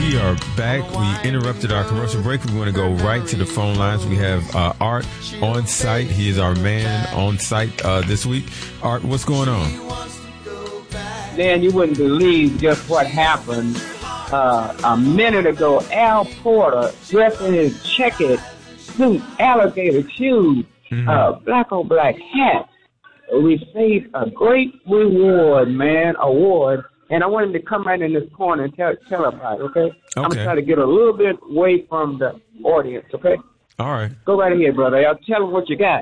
We are back. We interrupted our commercial break. We want to go right to the phone lines. We have Art on site. He is our man on site this week. Art, what's going on? Dan, you wouldn't believe just what happened a minute ago. Al Porter, dressed in his checkered suit, alligator shoes, black on black hat, received a great reward, award. And I want him to come right in this corner and tell about it, okay? I'm going to try to get a little bit away from the audience, okay? All right. Go right ahead, brother. I'll tell him what you got.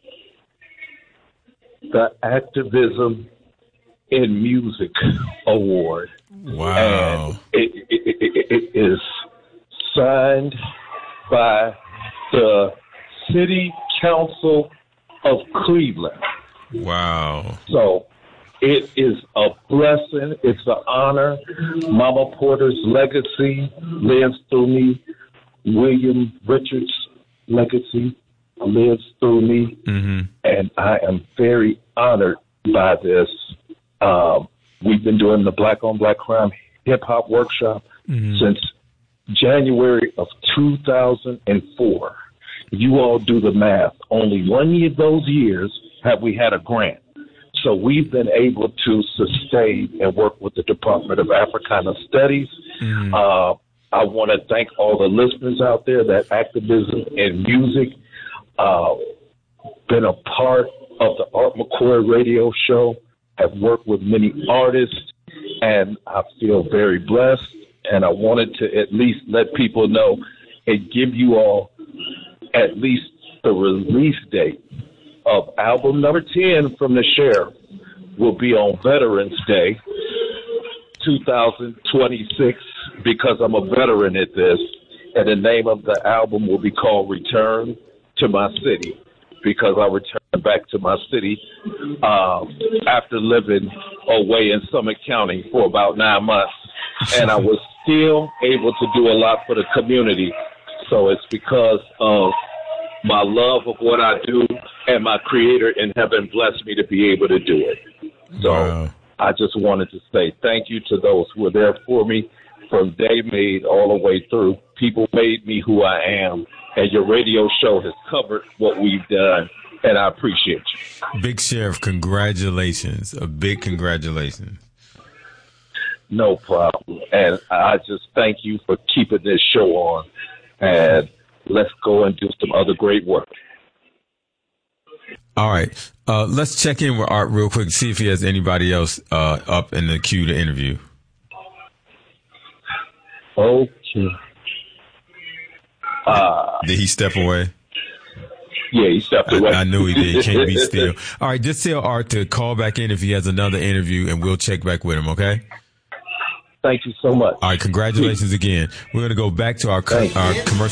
The Activism in Music Award. Wow. And it is signed by the City Council of Cleveland. Wow. So it is a blessing. It's an honor. Mama Porter's legacy lives through me. William Richards' legacy lives through me. Mm-hmm. And I am very honored by this. We've been doing the Black on Black Crime Hip Hop Workshop since January of 2004. You all do the math. Only one of those years have we had a grant. So we've been able to sustain and work with the Department of Africana Studies. I want to thank all the listeners out there that Activism in Music been a part of the Art McCoy radio show. I've worked with many artists, and I feel very blessed. And I wanted to at least let people know and give you all at least the release date of album number 10 from the Sheriff will be on Veterans Day, 2026, because I'm a veteran at this. And the name of the album will be called Return to My City, because I returned back to my city after living away in Summit County for about 9 months. And I was still able to do a lot for the community. So it's because of my love of what I do, and my Creator in heaven blessed me to be able to do it. So I just wanted to say thank you to those who were there for me from day made all the way through. People made me who I am, and your radio show has covered what we've done, and I appreciate you. Big Sheriff, congratulations. A big congratulations. No problem. And I just thank you for keeping this show on, and let's go and do some other great work. All right. Let's check in with Art real quick, see if he has anybody else up in the queue to interview. Okay. Did he step away? Yeah, he stepped away. I knew he did. He can't be still. All right, just tell Art to call back in if he has another interview, and we'll check back with him, okay? Thank you so much. All right, congratulations again. We're going to go back to our commercial.